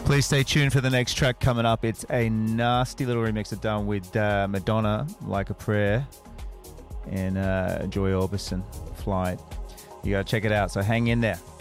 Please stay tuned for the next track coming up. It's a nasty little remix I've done with Madonna, Like a Prayer, and Joy Orbison, Flight. You gotta check it out, so hang in there.